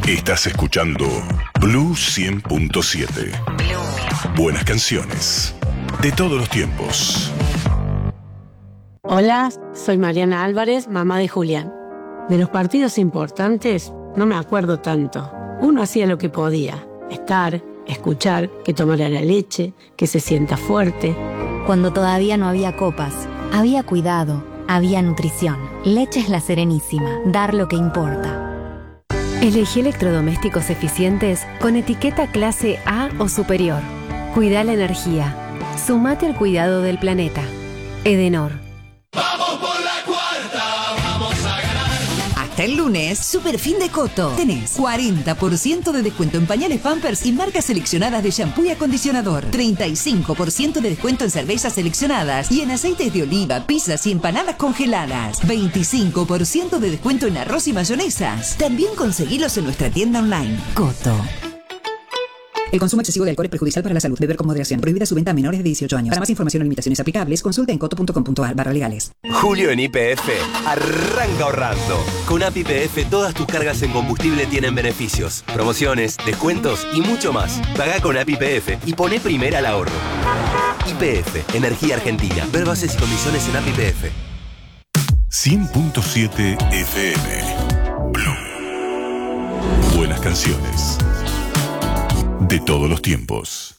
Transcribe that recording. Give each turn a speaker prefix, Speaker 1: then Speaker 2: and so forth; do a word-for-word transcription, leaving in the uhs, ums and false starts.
Speaker 1: Estás escuchando Blue cien punto siete. Buenas canciones de todos los tiempos.
Speaker 2: Hola, soy Mariana Álvarez, mamá de Julián. De los partidos importantes no me acuerdo tanto. Uno hacía lo que podía, estar, escuchar, que tomara la leche, que se sienta fuerte.
Speaker 3: Cuando todavía no había copas, había cuidado, había nutrición. Leches La Serenísima, dar lo que importa.
Speaker 4: Elegí electrodomésticos eficientes con etiqueta clase A o superior. Cuida la energía. Sumate al cuidado del planeta. Edenor.
Speaker 5: ¡Vamos por la cuarta! ¡Vamos a ganar!
Speaker 6: Hasta el lunes, Super Fin de Coto. Tenés cuarenta por ciento de descuento en pañales Pampers y marcas seleccionadas de shampoo y acondicionador. treinta y cinco por ciento de descuento en cervezas seleccionadas y en aceites de oliva, pizzas y empanadas congeladas. veinticinco por ciento de descuento en arroz y mayonesas. También conseguilos en nuestra tienda online. Coto.
Speaker 7: El consumo excesivo de alcohol es perjudicial para la salud. Beber con moderación. Prohibida su venta a menores de dieciocho años. Para más información o limitaciones aplicables, consulta en coto punto com punto a r barra legales.
Speaker 8: Julio en Y P F arranca ahorrando. Con A P I P F todas tus cargas en combustible tienen beneficios, promociones, descuentos y mucho más. Pagá con A P I P F y poné primera al ahorro. Y P F, Energía Argentina. Ver bases y condiciones en A P I P F.
Speaker 1: cien punto siete F M. Blue. Buenas canciones de todos los tiempos.